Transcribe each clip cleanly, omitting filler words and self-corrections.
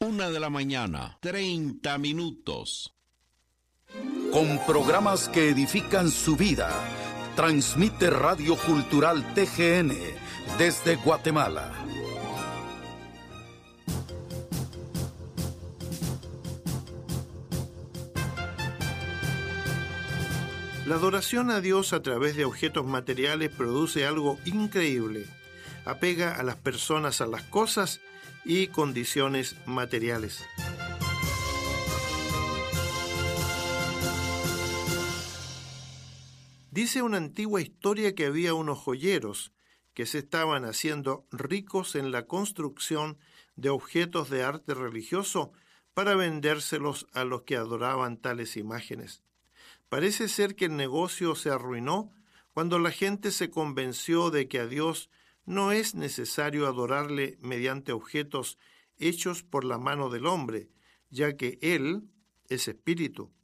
1:30 a.m. Con programas que edifican su vida, transmite Radio Cultural TGN desde Guatemala. La adoración a Dios a través de objetos materiales produce algo increíble. Apega a las personas a las cosas y condiciones materiales. Dice una antigua historia que había unos joyeros que se estaban haciendo ricos en la construcción de objetos de arte religioso para vendérselos a los que adoraban tales imágenes. Parece ser que el negocio se arruinó cuando la gente se convenció de que a Dios no es necesario adorarle mediante objetos hechos por la mano del hombre, ya que Él es espíritu.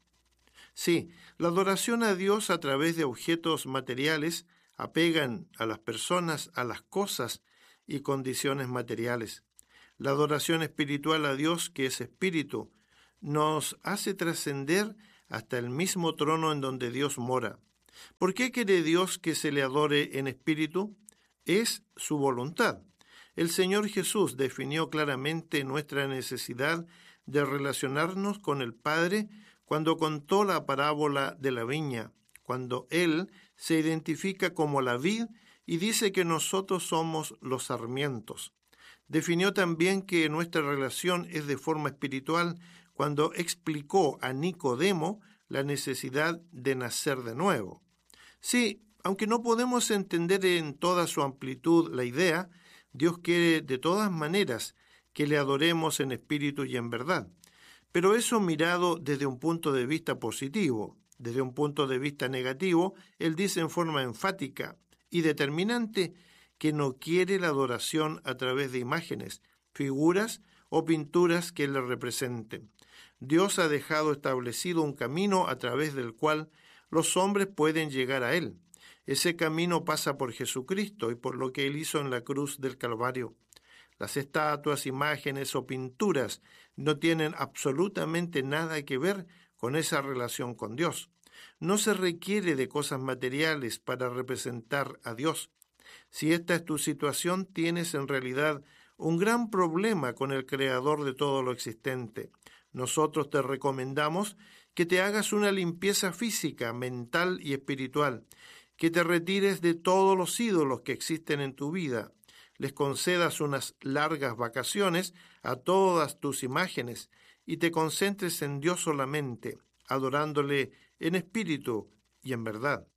Sí, la adoración a Dios a través de objetos materiales apegan a las personas, a las cosas y condiciones materiales. La adoración espiritual a Dios, que es espíritu, nos hace trascender hasta el mismo trono en donde Dios mora. ¿Por qué quiere Dios que se le adore en espíritu? Es su voluntad. El Señor Jesús definió claramente nuestra necesidad de relacionarnos con el Padre cuando contó la parábola de la viña, cuando Él se identifica como la vid y dice que nosotros somos los sarmientos. Definió también que nuestra relación es de forma espiritual cuando explicó a Nicodemo la necesidad de nacer de nuevo. Sí, aunque no podemos entender en toda su amplitud la idea, Dios quiere de todas maneras que le adoremos en espíritu y en verdad. Pero eso mirado desde un punto de vista positivo. Desde un punto de vista negativo, Él dice en forma enfática y determinante que no quiere la adoración a través de imágenes, figuras o pinturas que le representen. Dios ha dejado establecido un camino a través del cual los hombres pueden llegar a Él. Ese camino pasa por Jesucristo y por lo que Él hizo en la cruz del Calvario. Las estatuas, imágenes o pinturas no tienen absolutamente nada que ver con esa relación con Dios. No se requiere de cosas materiales para representar a Dios. Si esta es tu situación, tienes en realidad un gran problema con el Creador de todo lo existente. Nosotros te recomendamos que te hagas una limpieza física, mental y espiritual, que te retires de todos los ídolos que existen en tu vida, les concedas unas largas vacaciones a todas tus imágenes y te concentres en Dios solamente, adorándole en espíritu y en verdad.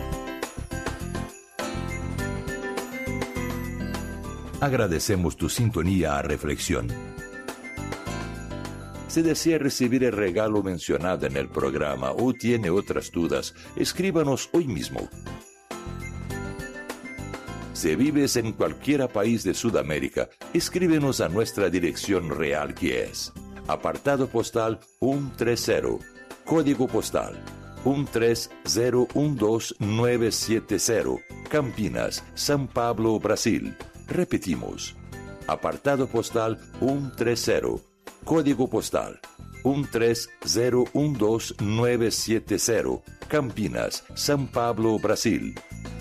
Agradecemos tu sintonía a Reflexión. Si desea recibir el regalo mencionado en el programa o tiene otras dudas, escríbanos hoy mismo. Si vives en cualquier país de Sudamérica, escríbenos a nuestra dirección real, que es apartado postal 130, código postal 13012970, Campinas, São Paulo, Brasil. Repetimos, apartado postal 130, código postal 13012970, Campinas, São Paulo, Brasil.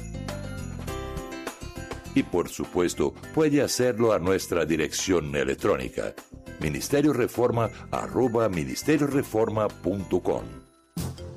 Y por supuesto, puede hacerlo a nuestra dirección electrónica, ministerioreforma@ministerioreforma.com.